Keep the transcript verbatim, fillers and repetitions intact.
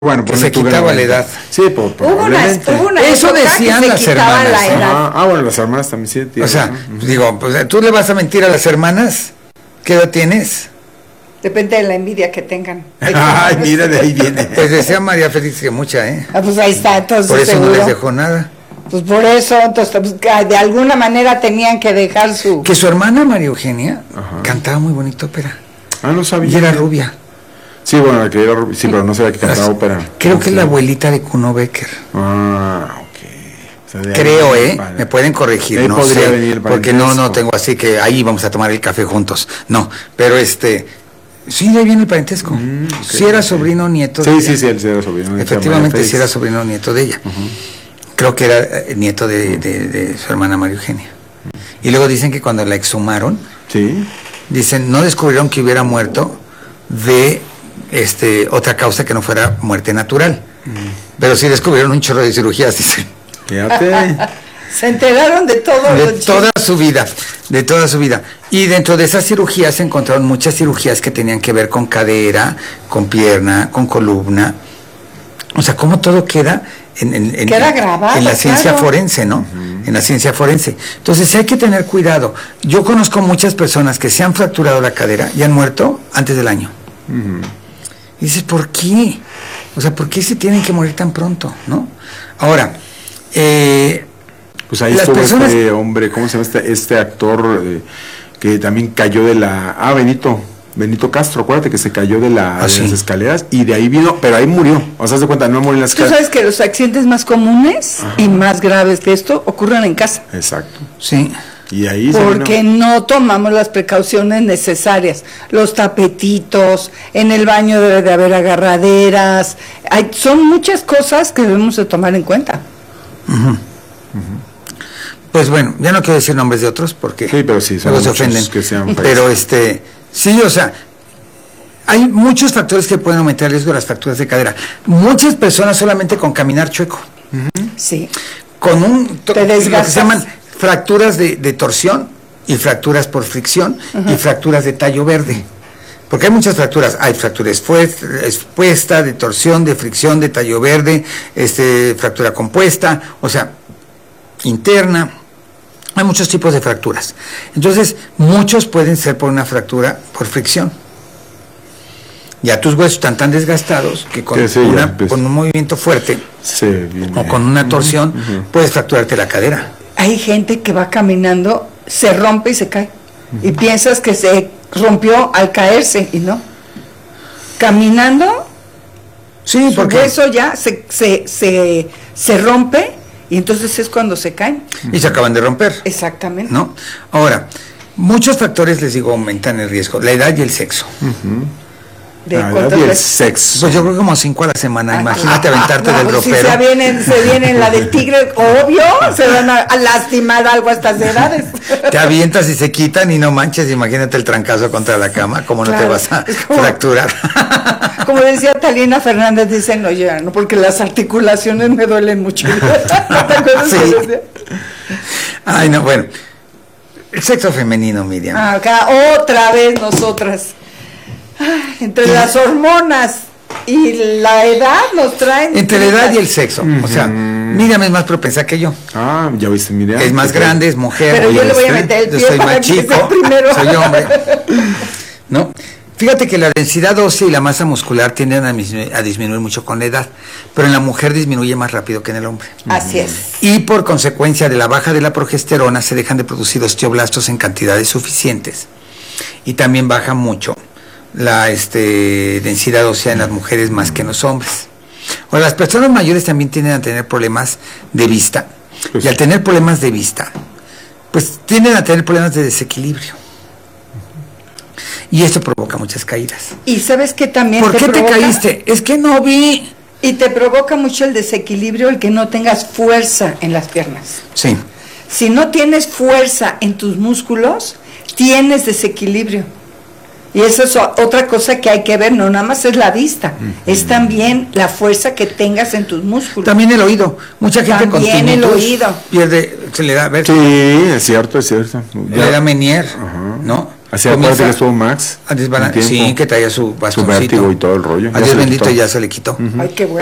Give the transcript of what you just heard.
Bueno, que se quitaba la edad. Sí, por, hubo una, hubo una Eso decían las hermanas. Ah, ah, bueno, las hermanas también sí. Tío, o sea, ¿no? digo, pues, ¿tú le vas a mentir a las hermanas? ¿Qué edad tienes? Depende de la envidia que tengan. Ay, mira, de ahí viene. Pues decía María Félix que mucha, ¿eh? Ah, pues ahí está, entonces por eso seguro. no les dejó nada. Pues por eso, entonces, pues, de alguna manera tenían que dejar su... Que su hermana María Eugenia Ajá. cantaba muy bonito ópera. Ah, no sabía. Y era rubia. Sí, bueno, que era rubia, sí, pero no sabía que cantaba Las, ópera. Creo no que sé. es la abuelita de Kuno Becker. Ah, ok. O sea, de Creo, ahí, ¿eh? vale. Me pueden corregir, Ahí no podría sé, venir el porque no, no parentesco. tengo así que ahí vamos a tomar el café juntos. No, pero este, sí, de ahí viene el parentesco. Mm, okay, sí era okay. sobrino nieto. Sí, de sí, ella. sí, él sí era sobrino. de Efectivamente, María sí era Félix. sobrino nieto de ella. Ujú. Creo que era eh, nieto de, de, de su hermana María Eugenia. Y luego dicen que cuando la exhumaron, Sí. dicen, no descubrieron que hubiera muerto de este otra causa que no fuera muerte natural. Pero sí descubrieron un chorro de cirugías, dicen. Fíjate. Se enteraron de todo. De los toda su vida, de toda su vida. Y dentro de esas cirugías se encontraron muchas cirugías que tenían que ver con cadera, con pierna, con columna. O sea, cómo todo queda en, en, en, Queda grabado, en la ciencia claro. forense, ¿no? Uh-huh. En la ciencia forense. Entonces hay que tener cuidado. Yo conozco muchas personas que se han fracturado la cadera y han muerto antes del año. Ujú. Y dices, ¿por qué? O sea, ¿por qué se tienen que morir tan pronto, no? Ahora, eh, Pues ahí las estuvo personas- este hombre, ¿cómo se llama este, este actor eh, que también cayó de la... Ah, Benito, Benito Castro, acuérdate que se cayó de, la, Ah, de sí. las escaleras y de ahí vino, pero ahí murió. O sea, haz de cuenta, no murió en las Tú escaleras. sabes que los accidentes más comunes Ajá. y más graves que esto ocurren en casa. Exacto. sí. Y ahí se Porque vino. no tomamos las precauciones necesarias. Los tapetitos, en el baño debe de haber agarraderas. Hay, son muchas cosas que debemos de tomar en cuenta. Uh-huh. Pues bueno, ya no quiero decir nombres de otros porque Sí, pero sí, son luego se muchos ofenden. que se han Pero este, sí, o sea, hay muchos factores que pueden aumentar el riesgo de las fracturas de cadera. Muchas personas solamente con caminar chueco, Sí. con un to- Te lo que desgastas. se llaman fracturas de, de torsión y fracturas por fricción y fracturas de tallo verde. Porque hay muchas fracturas, hay fractura expuesta, expuesta, de torsión, de fricción, de tallo verde, este, fractura compuesta, o sea, interna. Hay muchos tipos de fracturas. Entonces, muchos pueden ser por una fractura por fricción. Ya tus huesos están tan desgastados que con, Que sí, una- ya, pues. con un movimiento fuerte Se viene. o con una torsión Ujú. puedes fracturarte la cadera. Hay gente que va caminando, se rompe y se cae. Y piensas que se rompió al caerse y no. Caminando, Sí, su porque hueso ya se, se, se, se rompe y entonces es cuando se caen. y se acaban de romper, Exactamente. ¿no? Ahora, muchos factores, les digo, aumentan el riesgo. La edad y el sexo. De La edad cuántas y el veces- sexo. Pues yo creo que como cinco a la semana. Imagínate aventarte No, del pues si ropero. se vienen, se vienen la del tigre, obvio, se van a, a lastimar algo a estas edades. Te avientas y se quitan y no manches, imagínate el trancazo contra la cama, ¿cómo no te Claro, vas a es como- fracturar? Como decía Talina Fernández, dicen, oye, no, porque las articulaciones me duelen mucho. ¿No te acuerdas Sí. que decía? Ay, no, bueno. El sexo femenino, Miriam. Acá, otra vez nosotras. Ay, entre las hormonas y la edad nos traen... Entre la edad y el sexo. O sea, Miriam es más propensa que yo. Ah, ya viste, mira. Es más grande, es mujer. Pero yo le voy a este, meter el yo pie soy para más que sea chico, primero. soy hombre. ¿No? Fíjate que la densidad ósea y la masa muscular tienden a, disminu- a disminuir mucho con la edad, pero en la mujer disminuye más rápido que en el hombre. Así es. Y por consecuencia de la baja de la progesterona se dejan de producir osteoblastos en cantidades suficientes. Y también baja mucho la este, densidad ósea en las mujeres más que en los hombres. Ahora, las personas mayores también tienden a tener problemas de vista. Pues y al tener problemas de vista, pues tienden a tener problemas de desequilibrio. Y esto provoca muchas caídas. Y sabes que también ¿Por qué te provoca- caíste? Es que no vi. Y te provoca mucho el desequilibrio el que no tengas fuerza en las piernas. Sí. Si no tienes fuerza en tus músculos, tienes desequilibrio. Y esa es o- otra cosa que hay que ver, no nada más es la vista, es también la fuerza que tengas en tus músculos. También el oído. Mucha gente con También el tinnitus oído. pierde, se le da, a ver, Sí, es cierto, es cierto. le da Menier, Ajá. ¿no? Así acuérdate que estuvo Max. A desbalan- un tiempo, sí, que traía su su bastoncito. vértigo y todo el rollo. A Ya Dios se le bendito quitó. ya se le quitó. Ujú. Ay, qué bueno.